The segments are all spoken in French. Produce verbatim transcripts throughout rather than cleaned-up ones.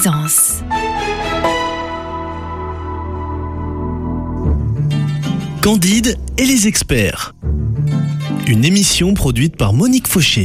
Aisance. Candide et les experts. Une émission produite par Monique Fauché.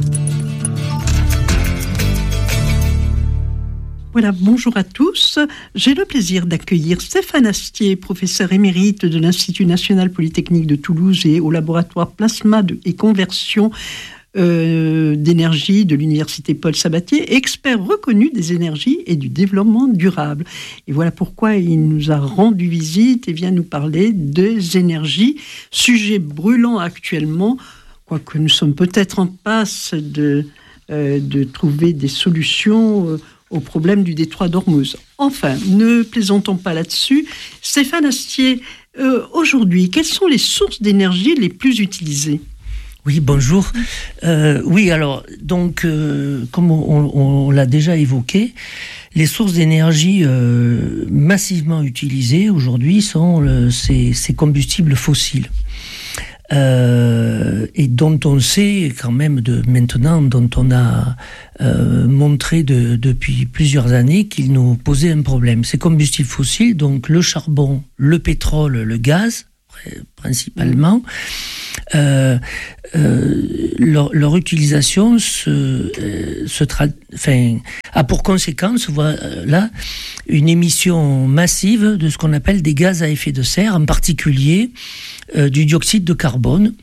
Voilà, bonjour à tous. J'ai le plaisir d'accueillir Stéphane Astier, professeur émérite de l'Institut national polytechnique de Toulouse et au laboratoire plasma de, et conversion euh, d'énergie de l'université Paul Sabatier, expert reconnu des énergies et du développement durable. Et voilà pourquoi il nous a rendu visite et vient nous parler des énergies, sujet brûlant actuellement, quoique nous sommes peut-être en passe de, euh, de trouver des solutions euh, au problème du détroit d'Ormuz. Enfin, ne plaisantons pas là-dessus. Stéphane Astier, euh, aujourd'hui, quelles sont les sources d'énergie les plus utilisées ? Oui, bonjour. Euh, oui, alors, donc, euh, comme on, on, on l'a déjà évoqué, les sources d'énergie euh, massivement utilisées aujourd'hui sont le, ces, ces combustibles fossiles. Euh, et dont on sait quand même de maintenant, dont on a euh, montré de, depuis plusieurs années qu'ils nous posaient un problème. Ces combustibles fossiles, donc le charbon, le pétrole, le gaz, principalement, euh, euh, leur, leur utilisation se, euh, se tra- enfin, a pour conséquence, voilà, une émission massive de ce qu'on appelle des gaz à effet de serre, en particulier euh, du dioxyde de carbone.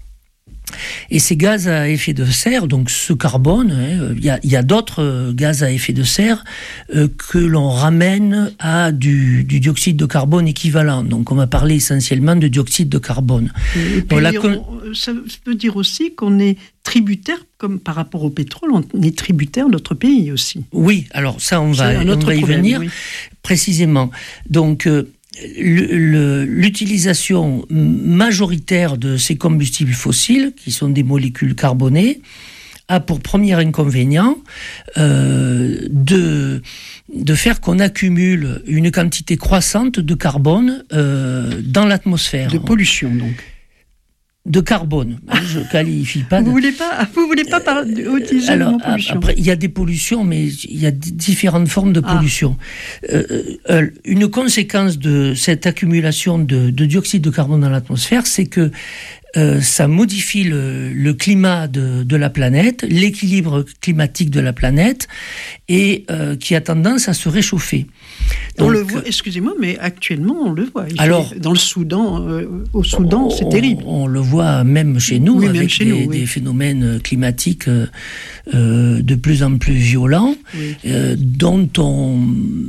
Et ces gaz à effet de serre, donc ce carbone, il hein, y, y a d'autres gaz à effet de serre euh, que l'on ramène à du, du dioxyde de carbone équivalent. Donc on va parler essentiellement de dioxyde de carbone. Et puis, la... on, ça veut dire aussi qu'on est tributaire, comme par rapport au pétrole, on est tributaire d'autres pays aussi. Oui, alors ça on va, on va y problème, venir oui. précisément. Donc euh, Le, le, l'utilisation majoritaire de ces combustibles fossiles, qui sont des molécules carbonées, a pour premier inconvénient euh, de, de faire qu'on accumule une quantité croissante de carbone euh, dans l'atmosphère. De pollution, donc. De carbone, je ne qualifie pas. De... Vous voulez pas, vous voulez pas par... utiliser Alors, le mot pollution. Après, il y a des pollutions, mais il y a d- différentes formes de pollution. Ah. Euh, euh, une conséquence de cette accumulation de, de dioxyde de carbone dans l'atmosphère, c'est que euh, ça modifie le, le climat de, de la planète, l'équilibre climatique de la planète, et euh, qui a tendance à se réchauffer. Donc, on le voit, excusez-moi, mais actuellement on le voit. Alors, dans le Soudan, euh, au Soudan, on, c'est terrible. On, on le voit même chez nous, oui, avec chez des, nous, oui. des phénomènes climatiques euh, euh, de plus en plus violents, oui. euh, dont on,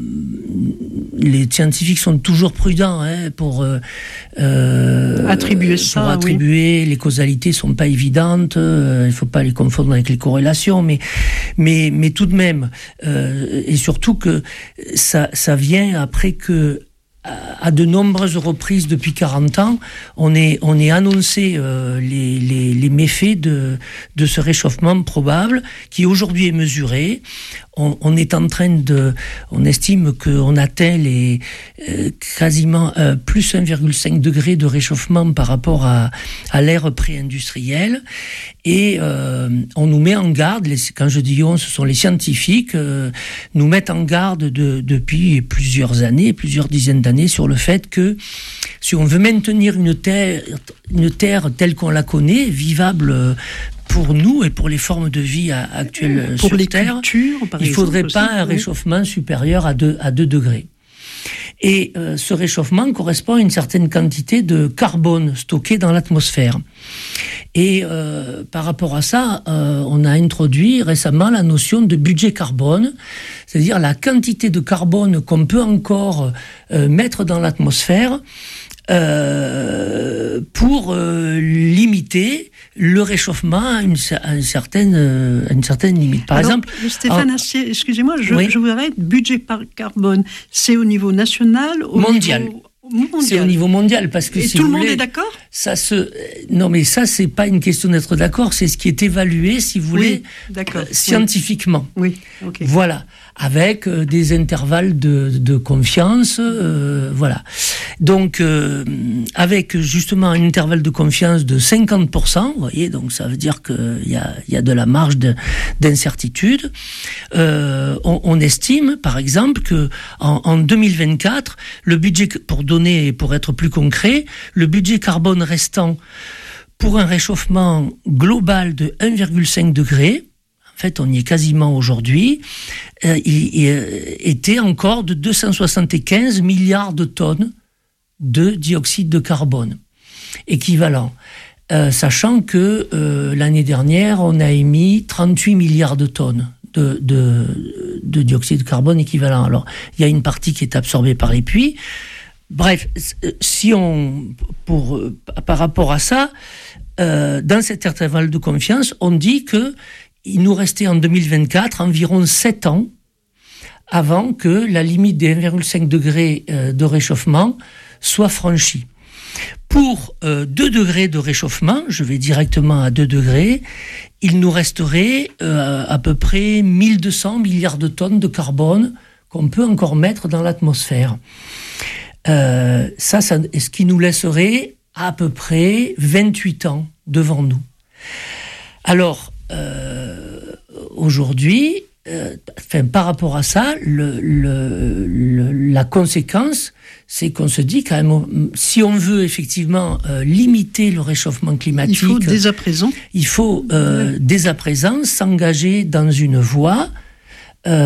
les scientifiques sont toujours prudents hein, pour euh, attribuer ça. Pour attribuer, oui. Les causalités sont pas évidentes. Euh, il ne faut pas les confondre avec les corrélations, mais mais mais tout de même, euh, et surtout que ça ça vient après que à de nombreuses reprises depuis quarante ans, on est, on est annoncé euh, les, les, les méfaits de, de ce réchauffement probable qui aujourd'hui est mesuré. On, on est en train de, on estime qu'on atteint les euh, quasiment euh, plus un virgule cinq degré de réchauffement par rapport à, à l'ère pré-industrielle. Et euh, on nous met en garde, les, quand je dis on, ce sont les scientifiques, euh, nous mettent en garde de, depuis plusieurs années, plusieurs dizaines d'années, sur le fait que si on veut maintenir une terre, une terre telle qu'on la connaît, vivable pour nous et pour les formes de vie actuelles pour sur les Terre, cultures, par il ne faudrait aussi, pas un oui. réchauffement supérieur à deux, à deux degrés. Et euh, ce réchauffement correspond à une certaine quantité de carbone stocké dans l'atmosphère. Et euh, par rapport à ça, euh, on a introduit récemment la notion de budget carbone, c'est-à-dire la quantité de carbone qu'on peut encore euh, mettre dans l'atmosphère euh, pour euh, limiter le réchauffement à une, à une, certaine, à une certaine limite. Par Alors, exemple... Stéphane Astier, excusez-moi, je, oui. je vous arrête. Budget par carbone, c'est au niveau national au mondial. Niveau... Mondial. C'est au niveau mondial parce que et si tout vous le monde voulez, est d'accord. ça se, non mais ça c'est pas une question d'être d'accord, c'est ce qui est évalué, si vous voulez, oui, d'accord. Euh, scientifiquement. Oui, ok. Voilà, avec euh, des intervalles de, de confiance, euh, voilà. Donc euh, avec justement un intervalle de confiance de cinquante pour cent, vous voyez, donc ça veut dire qu'il y a, il y a de la marge de, d'incertitude. Euh, on, on estime, par exemple, que en, en deux mille vingt-quatre, le budget, pour donner, pour être plus concret, le budget carbone restant pour un réchauffement global de un virgule cinq degré, en fait on y est quasiment aujourd'hui, euh, il, il était encore de deux cent soixante-quinze milliards de tonnes de dioxyde de carbone, équivalent. Euh, sachant que euh, l'année dernière, on a émis trente-huit milliards de tonnes de, de, de dioxyde de carbone équivalent. Alors, il y a une partie qui est absorbée par les puits. Bref, si on, pour, par rapport à ça, euh, dans cet intervalle de confiance, on dit que il nous restait en deux mille vingt-quatre environ sept ans avant que la limite des un virgule cinq degrés de réchauffement soit franchie. Pour euh, deux degrés de réchauffement, je vais directement à deux degrés, il nous resterait euh, à peu près mille deux cents milliards de tonnes de carbone qu'on peut encore mettre dans l'atmosphère. Euh, ça, ça, ce qui nous laisserait à peu près vingt-huit ans devant nous. Alors, euh, aujourd'hui, euh, enfin, par rapport à ça, le, le, le, la conséquence, c'est qu'on se dit quand même, si on veut effectivement euh, limiter le réchauffement climatique, il faut dès à présent, il faut euh, dès à présent s'engager dans une voie